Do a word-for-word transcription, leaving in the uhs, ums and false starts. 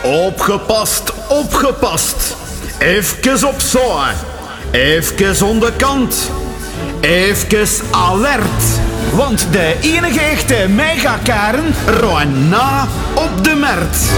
Opgepast, opgepast. Even op zo'n. Even on de kant. Even alert. Want de enige echte megakaren roen na op de markt.